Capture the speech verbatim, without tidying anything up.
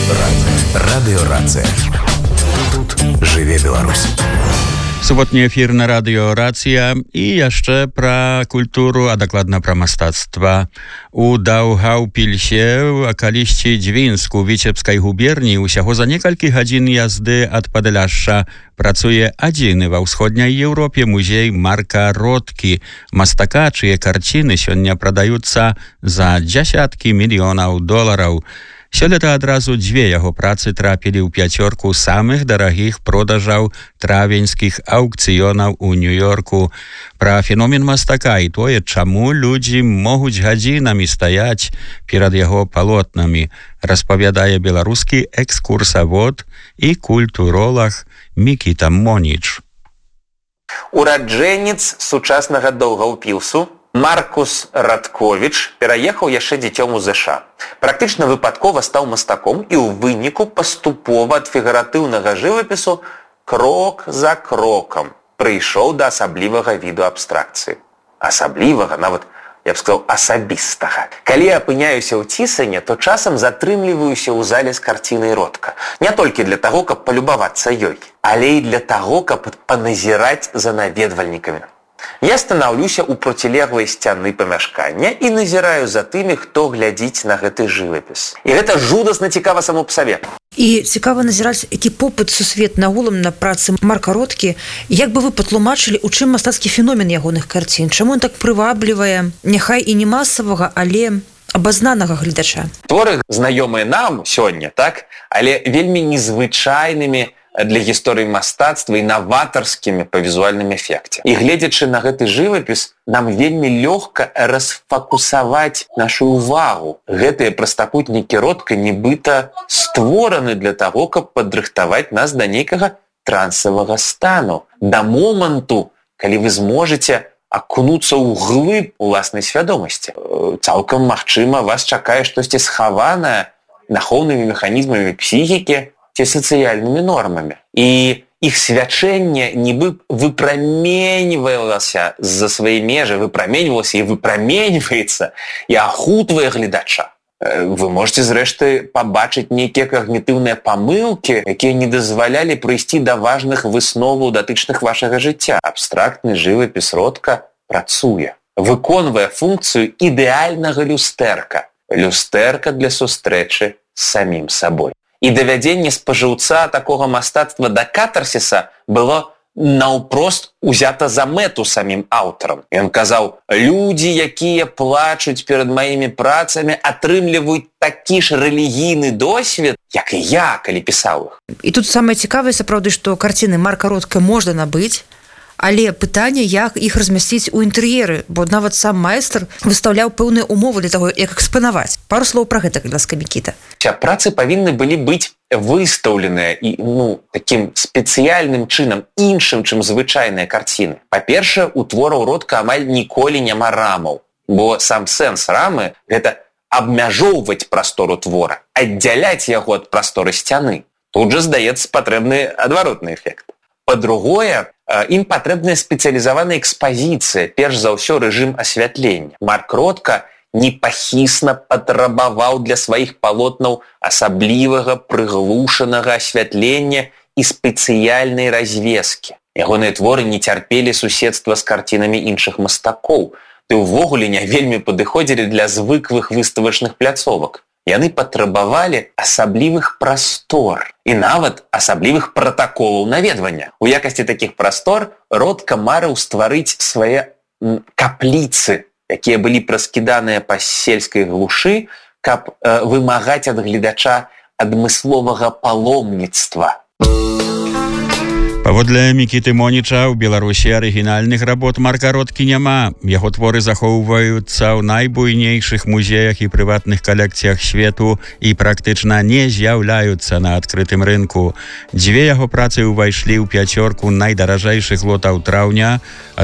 Радыё Рацыя. Тут жыве Беларусь. Суботні эфір на радыё Рацыя і яшчэ пра культуру, а дакладна пра мастацтва. У Даўгаўпільсе, акалічці Дзвінску, Віцебскай губерніі, усяго за некалькі гадзін язды ад Падляшша працуе адзіны ва ўсходняй Еўропе музей Марка Роткі, мастака, чые карціны сёння прадаюцца за дзясяткі мільёнаў долараў. Сёлета адразу дзве яго працы трапілі ў пяцёрку самых дарагіх продажаў травеньскіх аўкцыёнаў у Нью-Йорку. Пра феномен мастака і тое, чаму людзі могуць гадзінамі стаяць перад яго палотнамі, распавядае беларускі экскурсавод і культуролаг Мікіта Моніч. Ураджэнец сучаснага Даўгаўпілсу Маркус Радковіч пераехаў яшчэ дзіцём у ЗША. Практычна выпадкова стаў мастаком і ў выніку паступова ад фігаратыўнага жывапісу крок за крокам прыйшоў да асаблівага віду абстракцыі. Асаблівага, нават, я б сказаў, асабістага. Калі я апыняюся ў Цісане, то часам затрымліваюся ў зале з карцінай Ротка. Не толькі для таго, каб палюбавацца ёй, але і для таго, каб паназіраць за наведвальнікамі. Я станаўлюся ў процілеглай сцяны памяшкання і назіраю за тымі, хто глядзіць на гэты жывапіс. І гэта жудасна цікава само па сабе. І цікава назіраць, які попыт сусветны агулам на працы Марка Роткі. Як бы вы патлумачылі, у чым мастацкі феномен ягоных карцін? Чаму ён так прываблівае, няхай і не масавага, але абазнанага гледача? Творы знаёмыя нам сёння, так? Але вельмі незвычайнымі для гісторыі мастацтва і наватарскімі па візуальным эфекце. І гледзячы на гэты жывапіс, нам вельмі лёгка расфакусаваць нашу ўвагу. Гэтыя прастапутнікі Ротка нібыта створаны для таго, каб падрыхтаваць нас да нейкага трансавага стану, да моманту, калі вы зможаце акунуцца ў глыб уласнай свядомасці. Цалкам магчыма, вас чакае штосьці схаванае ахоўнымі механізмамі псіхікі ці сацыяльнымі нормамі. І іх свячэнне нібы выпраменьвалася з-за свае межы, выпраменьвалася і выпраменьваецца і ахутвае гледача. Вы можете, зрэшты, пабачыць нейкія когнітыўныя памылкі, якія не дазвалялі прыйсці да важных высноваў датычных вашага жыцця. Абстрактны жывапіс Ротка працуе, выконвае функцыю ідэальнага люстэрка. Люстэрка для сустрэчы з самім сабой. І давядзенне спажыўца такога мастацтва да катарсіса было наўпрост узята за мэту самім аўтарам. Ён казаў, людзі, якія плачуць перад маімі працамі, атрымліваюць такі ж рэлігійны досвед, як і я, калі пісаў іх. І тут самае цікавае, сапраўды, што карціны Марка Ротка можна набыць, але пытанне, як іх размясціць у інтэр'еры, бо нават сам майстар выстаўляў пэўныя умовы для таго, як экспанаваць. Пару слоў пра гэта, калі ласка, Мікіта. Працы павінны былі быць выстаўленыя і, ну, такім спецыяльным чынам, іншым, чым звычайныя карціны. Па-першае, у твораў Ротка амаль ніколі няма рамаў, бо сам сэнс рамы – гэта абмяжоўваць прастору твора, аддзяляць яго ад прасторы сцяны. Тут жа, здаецца, патрэбны адваротны эфект. Па-другое, ім патрэбная спецыялізаваная экспазіцыя, перш за ўсё рэжым асвятлення. Марк Ротка непахісна патрабаваў для сваіх палотнаў асаблівага прыглушанага асвятлення і спецыяльнай развескі. Ягоныя творы не цярпелі суседства з карцінамі іншых мастакоў, ды ўвогуле не вельмі падыходзілі для звыклых выставачных пляцовак. Яны патрабавалі асаблівых прастор і нават асаблівых пратаколаў наведвання. У якасці такіх прастор Ротка марыў стварыць свае капліцы, якія былі праскіданыя па сельскай глушы, каб э, вымагаць ад гледача адмысловага паломніцтва. Паводле Мікіты Моніча, у Беларусі арыгінальных работ Марка Роткі няма. Яго творы захоўваюцца ў найбуйнейшых музеях і прыватных калекцыях свету і практычна не з'яўляюцца на адкрытым рынку. Дзве яго працы ўвайшлі ў пяцёрку найдаражэйшых лотаў траўня,